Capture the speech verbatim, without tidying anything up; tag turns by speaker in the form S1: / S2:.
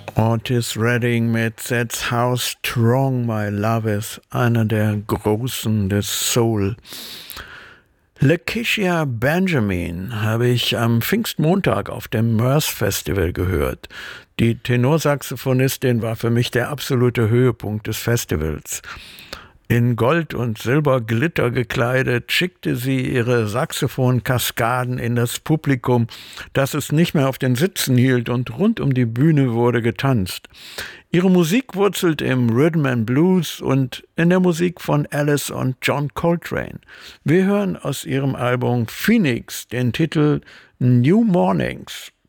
S1: Otis Redding mit That's How Strong My Love Is, einer der Großen des Soul. Lakecia Benjamin habe ich am Pfingstmontag auf dem Murs Festival gehört. Die Tenorsaxophonistin war für mich der absolute Höhepunkt des Festivals. In Gold und Silberglitter gekleidet, schickte sie ihre Saxophonkaskaden in das Publikum, das es nicht mehr auf den Sitzen hielt, und rund um die Bühne wurde getanzt. Ihre Musik wurzelt im Rhythm and Blues und in der Musik von Alice und John Coltrane. Wir hören aus ihrem Album Phoenix den Titel New Mornings.